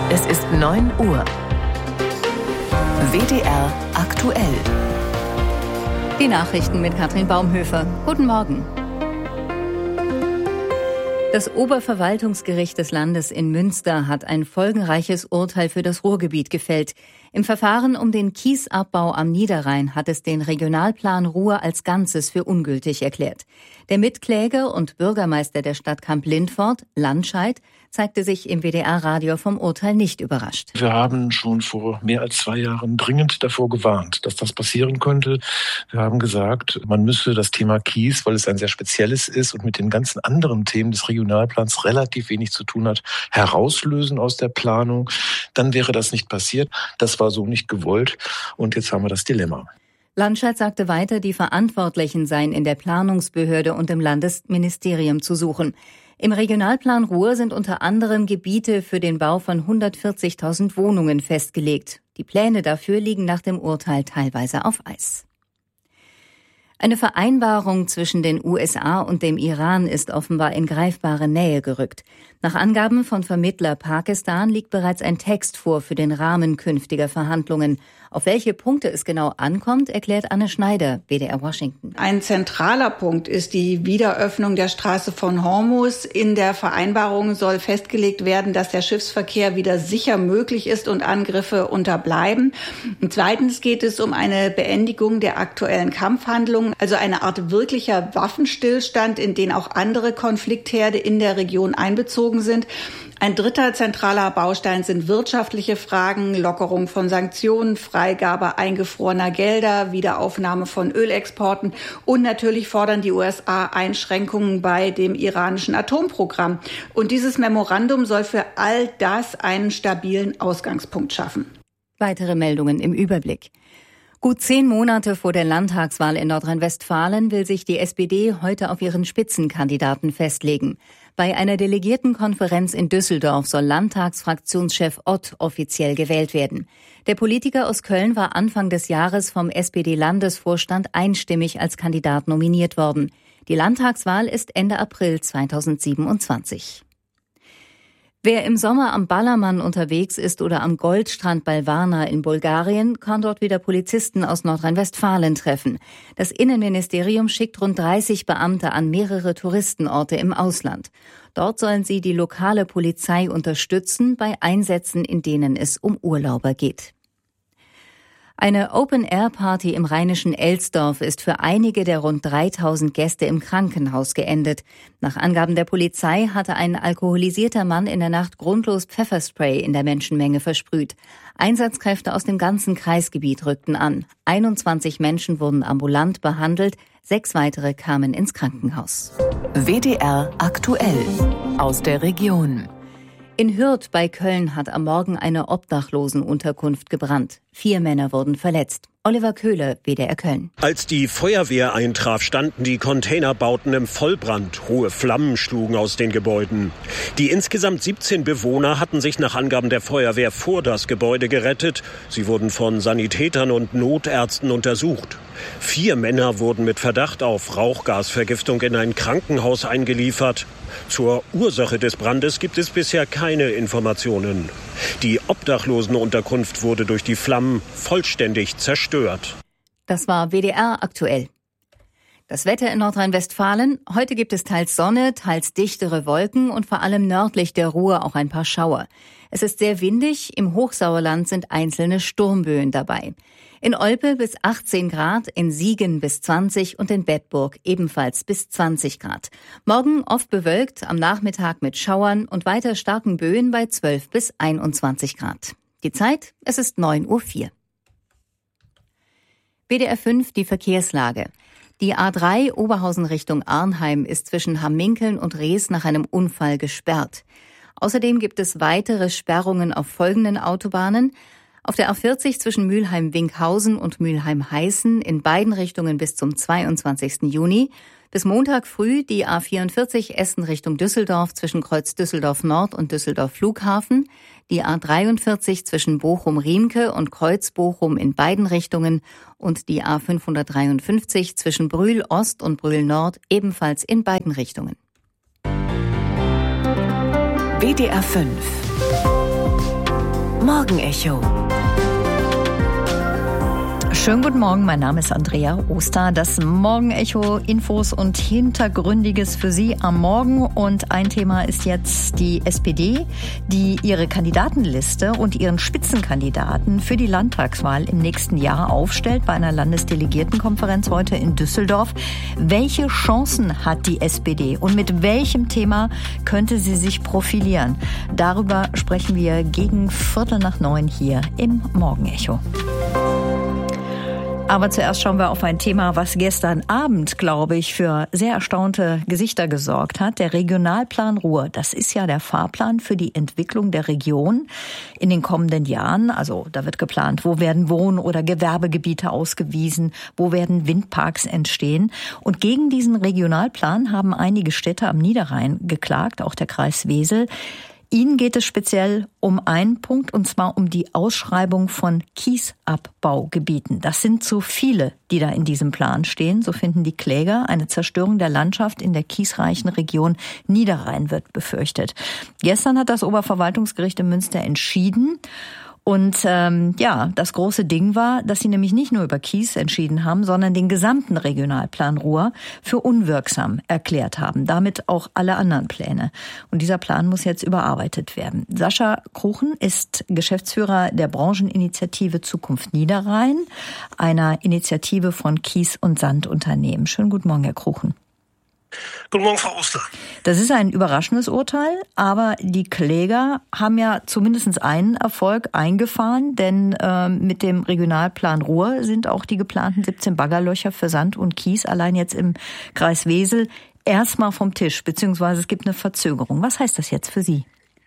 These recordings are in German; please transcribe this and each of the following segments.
Es ist 9 Uhr. WDR aktuell. Die Nachrichten mit Katrin Baumhöfer. Guten Morgen. Das Oberverwaltungsgericht des Landes in Münster hat ein folgenreiches Urteil für das Ruhrgebiet gefällt. Im Verfahren um den Kiesabbau am Niederrhein hat es den Regionalplan Ruhr als Ganzes für ungültig erklärt. Der Mitkläger und Bürgermeister der Stadt Kamp-Lindfort, Landscheid, zeigte sich im WDR-Radio vom Urteil nicht überrascht. Wir haben schon vor mehr als 2 Jahren dringend davor gewarnt, dass das passieren könnte. Wir haben gesagt, man müsse das Thema Kies, weil es ein sehr spezielles ist und mit den ganzen anderen Themen des Regionalplans relativ wenig zu tun hat, herauslösen aus der Planung. Dann wäre das nicht passiert. Das war so nicht gewollt. Und jetzt haben wir das Dilemma. Landscheid sagte weiter, die Verantwortlichen seien in der Planungsbehörde und im Landesministerium zu suchen. Im Regionalplan Ruhr sind unter anderem Gebiete für den Bau von 140.000 Wohnungen festgelegt. Die Pläne dafür liegen nach dem Urteil teilweise auf Eis. Eine Vereinbarung zwischen den USA und dem Iran ist offenbar in greifbare Nähe gerückt. Nach Angaben von Vermittler Pakistan liegt bereits ein Text vor für den Rahmen künftiger Verhandlungen. Auf welche Punkte es genau ankommt, erklärt Anne Schneider, WDR Washington. Ein zentraler Punkt ist die Wiederöffnung der Straße von Hormuz. In der Vereinbarung soll festgelegt werden, dass der Schiffsverkehr wieder sicher möglich ist und Angriffe unterbleiben. Und zweitens geht es um eine Beendigung der aktuellen Kampfhandlungen, also eine Art wirklicher Waffenstillstand, in den auch andere Konfliktherde in der Region einbezogen sind. Ein dritter zentraler Baustein sind wirtschaftliche Fragen, Lockerung von Sanktionen, Freigabe eingefrorener Gelder, Wiederaufnahme von Ölexporten und natürlich fordern die USA Einschränkungen bei dem iranischen Atomprogramm. Und dieses Memorandum soll für all das einen stabilen Ausgangspunkt schaffen. Weitere Meldungen im Überblick. Gut 10 Monate vor der Landtagswahl in Nordrhein-Westfalen will sich die SPD heute auf ihren Spitzenkandidaten festlegen. Bei einer Delegiertenkonferenz in Düsseldorf soll Landtagsfraktionschef Ott offiziell gewählt werden. Der Politiker aus Köln war Anfang des Jahres vom SPD-Landesvorstand einstimmig als Kandidat nominiert worden. Die Landtagswahl ist Ende April 2027. Wer im Sommer am Ballermann unterwegs ist oder am Goldstrand bei Varna in Bulgarien, kann dort wieder Polizisten aus Nordrhein-Westfalen treffen. Das Innenministerium schickt rund 30 Beamte an mehrere Touristenorte im Ausland. Dort sollen sie die lokale Polizei unterstützen bei Einsätzen, in denen es um Urlauber geht. Eine Open-Air-Party im rheinischen Elsdorf ist für einige der rund 3000 Gäste im Krankenhaus geendet. Nach Angaben der Polizei hatte ein alkoholisierter Mann in der Nacht grundlos Pfefferspray in der Menschenmenge versprüht. Einsatzkräfte aus dem ganzen Kreisgebiet rückten an. 21 Menschen wurden ambulant behandelt, 6 weitere kamen ins Krankenhaus. WDR aktuell aus der Region. In Hürth bei Köln hat am Morgen eine Obdachlosenunterkunft gebrannt. 4 Männer wurden verletzt. Oliver Köhler, WDR Köln. Als die Feuerwehr eintraf, standen die Containerbauten im Vollbrand. Hohe Flammen schlugen aus den Gebäuden. Die insgesamt 17 Bewohner hatten sich nach Angaben der Feuerwehr vor das Gebäude gerettet. Sie wurden von Sanitätern und Notärzten untersucht. 4 Männer wurden mit Verdacht auf Rauchgasvergiftung in ein Krankenhaus eingeliefert. Zur Ursache des Brandes gibt es bisher keine Informationen. Die Obdachlosenunterkunft wurde durch die Flammen vollständig zerstört. Das war WDR aktuell. Das Wetter in Nordrhein-Westfalen. Heute gibt es teils Sonne, teils dichtere Wolken und vor allem nördlich der Ruhr auch ein paar Schauer. Es ist sehr windig, im Hochsauerland sind einzelne Sturmböen dabei. In Olpe bis 18 Grad, in Siegen bis 20 und in Bedburg ebenfalls bis 20 Grad. Morgen oft bewölkt, am Nachmittag mit Schauern und weiter starken Böen bei 12 bis 21 Grad. Die Zeit, es ist 9:04 Uhr. WDR 5, die Verkehrslage. Die A3 Oberhausen Richtung Arnheim ist zwischen Hamminkeln und Rees nach einem Unfall gesperrt. Außerdem gibt es weitere Sperrungen auf folgenden Autobahnen. Auf der A40 zwischen Mülheim-Winkhausen und Mülheim-Heißen in beiden Richtungen bis zum 22. Juni. Bis Montag früh die A44 Essen Richtung Düsseldorf zwischen Kreuz Düsseldorf Nord und Düsseldorf Flughafen. Die A43 zwischen Bochum-Riemke und Kreuz Bochum in beiden Richtungen. Und die A553 zwischen Brühl Ost und Brühl Nord ebenfalls in beiden Richtungen. WDR 5 Morgenecho. Schönen guten Morgen, mein Name ist Andrea Oster. Das Morgenecho, Infos und Hintergründiges für Sie am Morgen. Und ein Thema ist jetzt die SPD, die ihre Kandidatenliste und ihren Spitzenkandidaten für die Landtagswahl im nächsten Jahr aufstellt bei einer Landesdelegiertenkonferenz heute in Düsseldorf. Welche Chancen hat die SPD und mit welchem Thema könnte sie sich profilieren? Darüber sprechen wir gegen 8:45 hier im Morgenecho. Aber zuerst schauen wir auf ein Thema, was gestern Abend, glaube ich, für sehr erstaunte Gesichter gesorgt hat. Der Regionalplan Ruhr, das ist ja der Fahrplan für die Entwicklung der Region in den kommenden Jahren. Also da wird geplant, wo werden Wohn- oder Gewerbegebiete ausgewiesen, wo werden Windparks entstehen. Und gegen diesen Regionalplan haben einige Städte am Niederrhein geklagt, auch der Kreis Wesel. Ihnen geht es speziell um einen Punkt, und zwar um die Ausschreibung von Kiesabbaugebieten. Das sind zu viele, die da in diesem Plan stehen. So finden die Kläger. Eine Zerstörung der Landschaft in der kiesreichen Region Niederrhein wird befürchtet. Gestern hat das Oberverwaltungsgericht in Münster entschieden. Und das große Ding war, dass sie nämlich nicht nur über Kies entschieden haben, sondern den gesamten Regionalplan Ruhr für unwirksam erklärt haben. Damit auch alle anderen Pläne. Und dieser Plan muss jetzt überarbeitet werden. Sascha Kruchen ist Geschäftsführer der Brancheninitiative Zukunft Niederrhein, einer Initiative von Kies- und Sandunternehmen. Schönen guten Morgen, Herr Kruchen. Guten Morgen, Frau Oster. Das ist ein überraschendes Urteil, aber die Kläger haben ja zumindest einen Erfolg eingefahren, denn mit dem Regionalplan Ruhr sind auch die geplanten 17 Baggerlöcher für Sand und Kies allein jetzt im Kreis Wesel erstmal vom Tisch, beziehungsweise es gibt eine Verzögerung. Was heißt das jetzt für Sie?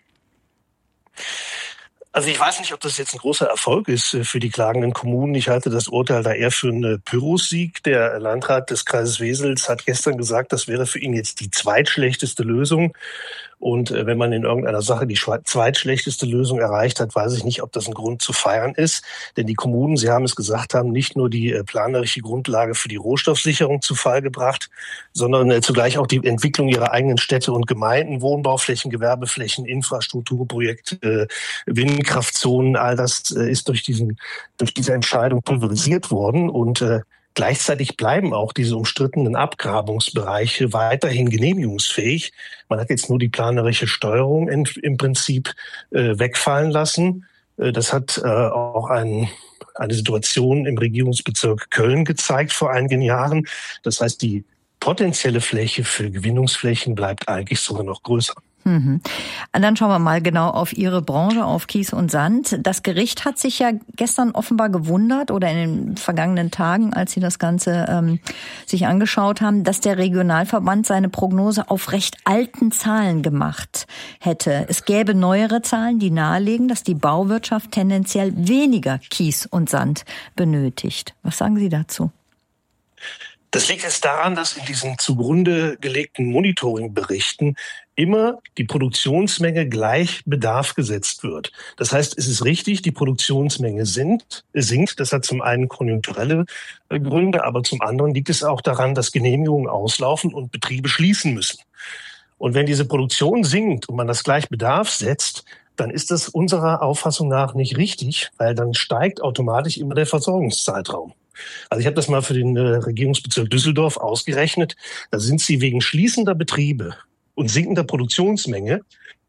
Also ich weiß nicht, ob das jetzt ein großer Erfolg ist für die klagenden Kommunen. Ich halte das Urteil da eher für einen Pyrrhussieg. Der Landrat des Kreises Wesels hat gestern gesagt, das wäre für ihn jetzt die zweitschlechteste Lösung. Und wenn man in irgendeiner Sache die zweitschlechteste Lösung erreicht hat, weiß ich nicht, ob das ein Grund zu feiern ist. Denn die Kommunen, Sie haben es gesagt, haben nicht nur die planerische Grundlage für die Rohstoffsicherung zu Fall gebracht, sondern zugleich auch die Entwicklung ihrer eigenen Städte und Gemeinden, Wohnbauflächen, Gewerbeflächen, Infrastrukturprojekte, Windkraftzonen, all das ist durch diese Entscheidung pulverisiert worden. Und gleichzeitig bleiben auch diese umstrittenen Abgrabungsbereiche weiterhin genehmigungsfähig. Man hat jetzt nur die planerische Steuerung im Prinzip wegfallen lassen. Das hat auch eine Situation im Regierungsbezirk Köln gezeigt vor einigen Jahren. Das heißt, die potenzielle Fläche für Gewinnungsflächen bleibt eigentlich sogar noch größer. Und dann schauen wir mal genau auf Ihre Branche, auf Kies und Sand. Das Gericht hat sich ja gestern offenbar gewundert oder in den vergangenen Tagen, als Sie das Ganze sich angeschaut haben, dass der Regionalverband seine Prognose auf recht alten Zahlen gemacht hätte. Es gäbe neuere Zahlen, die nahelegen, dass die Bauwirtschaft tendenziell weniger Kies und Sand benötigt. Was sagen Sie dazu? Das liegt jetzt daran, dass in diesen zugrunde gelegten Monitoringberichten immer die Produktionsmenge gleich Bedarf gesetzt wird. Das heißt, es ist richtig, die Produktionsmenge sinkt. Das hat zum einen konjunkturelle Gründe, aber zum anderen liegt es auch daran, dass Genehmigungen auslaufen und Betriebe schließen müssen. Und wenn diese Produktion sinkt und man das gleich Bedarf setzt, dann ist das unserer Auffassung nach nicht richtig, weil dann steigt automatisch immer der Versorgungszeitraum. Also ich habe das mal für den Regierungsbezirk Düsseldorf ausgerechnet. Da sind sie wegen schließender Betriebe und sinkender Produktionsmenge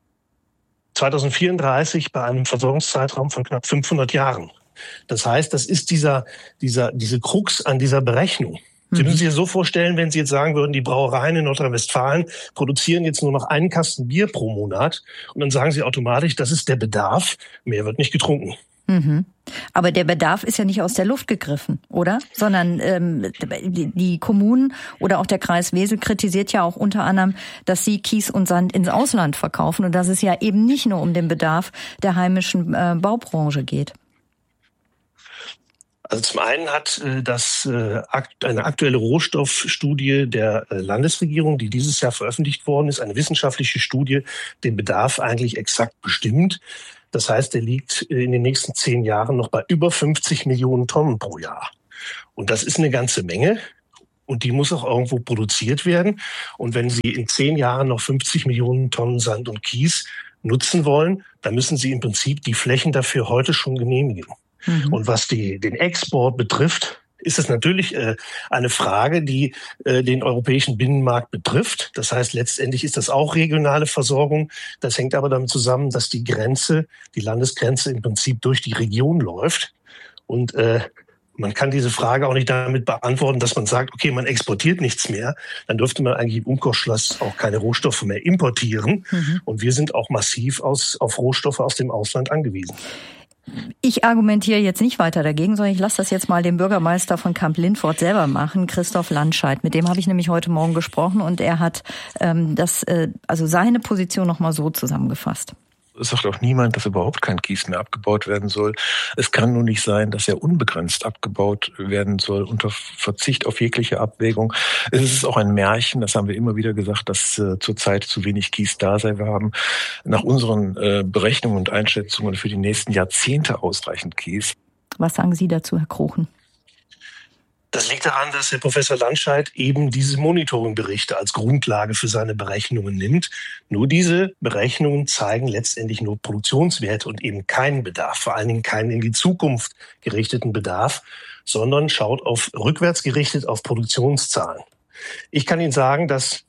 2034 bei einem Versorgungszeitraum von knapp 500 Jahren. Das heißt, das ist diese Krux an dieser Berechnung. Sie müssen sich das so vorstellen, wenn Sie jetzt sagen würden, die Brauereien in Nordrhein-Westfalen produzieren jetzt nur noch einen Kasten Bier pro Monat und dann sagen Sie automatisch, das ist der Bedarf, mehr wird nicht getrunken. Aber der Bedarf ist ja nicht aus der Luft gegriffen, oder? Sondern die Kommunen oder auch der Kreis Wesel kritisiert ja auch unter anderem, dass sie Kies und Sand ins Ausland verkaufen und dass es ja eben nicht nur um den Bedarf der heimischen Baubranche geht. Also zum einen hat eine aktuelle Rohstoffstudie der Landesregierung, die dieses Jahr veröffentlicht worden ist, eine wissenschaftliche Studie, den Bedarf eigentlich exakt bestimmt. Das heißt, der liegt in den nächsten 10 Jahren noch bei über 50 Millionen Tonnen pro Jahr. Und das ist eine ganze Menge. Und die muss auch irgendwo produziert werden. Und wenn Sie in 10 Jahren noch 50 Millionen Tonnen Sand und Kies nutzen wollen, dann müssen sie im Prinzip die Flächen dafür heute schon genehmigen. Und was den Export betrifft, ist es natürlich eine Frage, die den europäischen Binnenmarkt betrifft. Das heißt, letztendlich ist das auch regionale Versorgung. Das hängt aber damit zusammen, dass die Landesgrenze im Prinzip durch die Region läuft. Und man kann diese Frage auch nicht damit beantworten, dass man sagt, okay, man exportiert nichts mehr. Dann dürfte man eigentlich im Umkehrschluss auch keine Rohstoffe mehr importieren. Und wir sind auch massiv auf Rohstoffe aus dem Ausland angewiesen. Ich argumentiere jetzt nicht weiter dagegen, sondern ich lasse das jetzt mal dem Bürgermeister von Kamp-Lintfort selber machen, Christoph Landscheid. Mit dem habe ich nämlich heute Morgen gesprochen und er hat seine Position nochmal so zusammengefasst. Es sagt auch niemand, dass überhaupt kein Kies mehr abgebaut werden soll. Es kann nur nicht sein, dass er unbegrenzt abgebaut werden soll, unter Verzicht auf jegliche Abwägung. Es ist auch ein Märchen, das haben wir immer wieder gesagt, dass zurzeit zu wenig Kies da sei. Wir haben nach unseren Berechnungen und Einschätzungen für die nächsten Jahrzehnte ausreichend Kies. Was sagen Sie dazu, Herr Kruchen? Das liegt daran, dass Herr Professor Landscheid eben diese Monitoringberichte als Grundlage für seine Berechnungen nimmt. Nur diese Berechnungen zeigen letztendlich nur Produktionswerte und eben keinen Bedarf, vor allen Dingen keinen in die Zukunft gerichteten Bedarf, sondern schaut rückwärts gerichtet auf Produktionszahlen. Ich kann Ihnen sagen, dass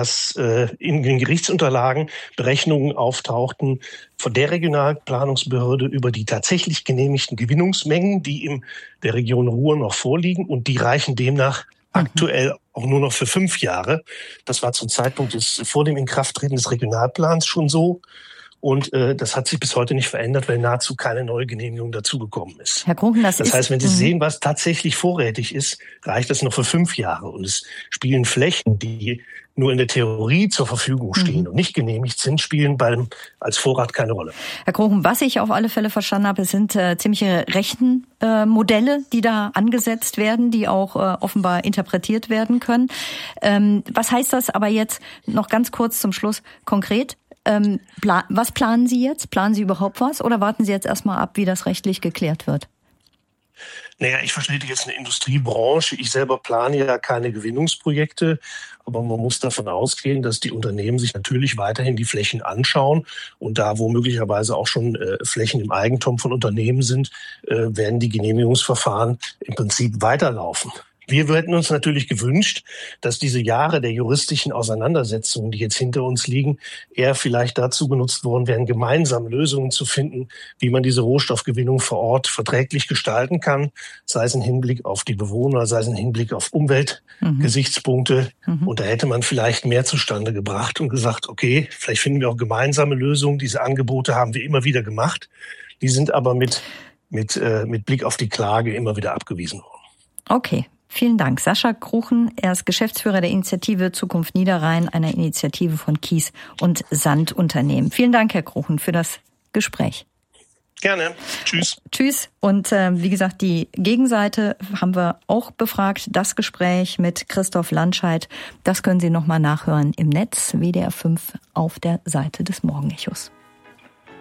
in den Gerichtsunterlagen Berechnungen auftauchten von der Regionalplanungsbehörde über die tatsächlich genehmigten Gewinnungsmengen, die in der Region Ruhr noch vorliegen, und die reichen demnach aktuell auch nur noch für 5 Jahre. Das war zum Zeitpunkt vor dem Inkrafttreten des Regionalplans schon so. Und das hat sich bis heute nicht verändert, weil nahezu keine neue Genehmigung dazugekommen ist. Herr Kruchen, das heißt, wenn Sie sehen, was tatsächlich vorrätig ist, reicht das noch für 5 Jahre. Und es spielen Flächen, die nur in der Theorie zur Verfügung stehen und nicht genehmigt sind, spielen als Vorrat keine Rolle. Herr Kruchen, was ich auf alle Fälle verstanden habe, es sind ziemliche rechten Modelle, die da angesetzt werden, die auch offenbar interpretiert werden können. Was heißt das aber jetzt noch ganz kurz zum Schluss konkret? Was planen Sie jetzt? Planen Sie überhaupt was oder warten Sie jetzt erstmal ab, wie das rechtlich geklärt wird? Naja, ich vertrete jetzt eine Industriebranche. Ich selber plane ja keine Gewinnungsprojekte, aber man muss davon ausgehen, dass die Unternehmen sich natürlich weiterhin die Flächen anschauen und da, wo möglicherweise auch schon Flächen im Eigentum von Unternehmen sind, werden die Genehmigungsverfahren im Prinzip weiterlaufen. Wir hätten uns natürlich gewünscht, dass diese Jahre der juristischen Auseinandersetzungen, die jetzt hinter uns liegen, eher vielleicht dazu genutzt worden wären, gemeinsam Lösungen zu finden, wie man diese Rohstoffgewinnung vor Ort verträglich gestalten kann, sei es im Hinblick auf die Bewohner, sei es im Hinblick auf Umweltgesichtspunkte. Und da hätte man vielleicht mehr zustande gebracht und gesagt, okay, vielleicht finden wir auch gemeinsame Lösungen. Diese Angebote haben wir immer wieder gemacht. Die sind aber mit Blick auf die Klage immer wieder abgewiesen worden. Okay. Vielen Dank. Sascha Kruchen, er ist Geschäftsführer der Initiative Zukunft Niederrhein, einer Initiative von Kies- und Sandunternehmen. Vielen Dank, Herr Kruchen, für das Gespräch. Gerne. Tschüss. Tschüss. Und wie gesagt, die Gegenseite haben wir auch befragt. Das Gespräch mit Christoph Landscheid, das können Sie nochmal nachhören im Netz, WDR 5 auf der Seite des Morgenechos.